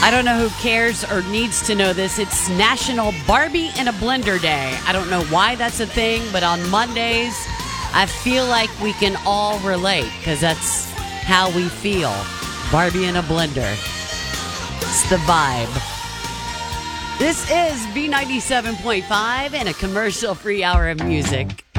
I don't know who cares or needs to know this. It's National Barbie in a Blender Day. I don't know why that's a thing, but on Mondays, I feel like we can all relate because that's how we feel. Barbie in a blender. It's the vibe. This is B97.5 and a commercial-free hour of music.